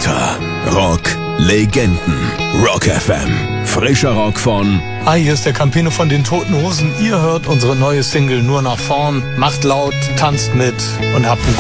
Unter Rock-Legenden. Rock FM. Frischer Rock von... Hi, hier ist der Campino von den Toten Hosen. Ihr hört unsere neue Single Nur nach vorn. Macht laut, tanzt mit und habt einen